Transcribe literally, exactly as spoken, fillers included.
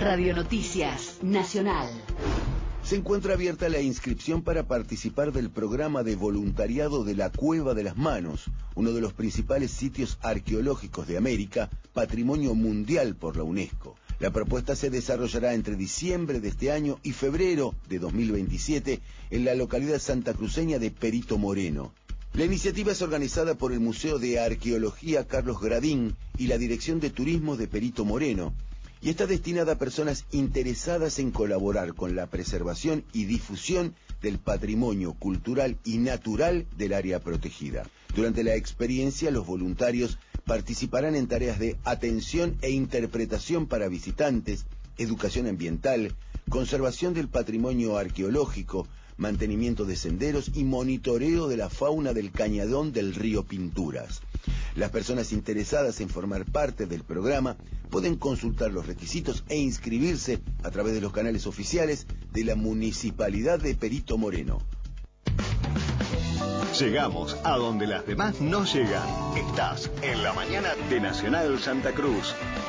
Radio Noticias Nacional. Se encuentra abierta la inscripción para participar del programa de voluntariado de la Cueva de las Manos, uno de los principales sitios arqueológicos de América, patrimonio mundial por la UNESCO. La propuesta se desarrollará entre diciembre de este año y febrero de dos mil veintisiete en la localidad santacruceña de Perito Moreno. La iniciativa es organizada por el Museo de Arqueología Carlos Gradín y la Dirección de Turismo de Perito Moreno, y está destinada a personas interesadas en colaborar con la preservación y difusión del patrimonio cultural y natural del área protegida. Durante la experiencia, los voluntarios participarán en tareas de atención e interpretación para visitantes, educación ambiental, conservación del patrimonio arqueológico, mantenimiento de senderos y monitoreo de la fauna del cañadón del río Pinturas. Las personas interesadas en formar parte del programa pueden consultar los requisitos e inscribirse a través de los canales oficiales de la Municipalidad de Perito Moreno. Llegamos a donde las demás no llegan. Estás en la mañana de Nacional Santa Cruz.